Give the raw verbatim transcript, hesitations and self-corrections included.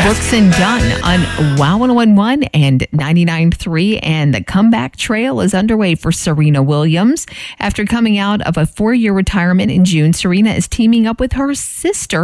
Brooks and Dunn on Wow one oh one point one and ninety-nine point three, and the comeback trail is underway for Serena Williams. After coming out of a four-year retirement in June, Serena is teaming up with her sister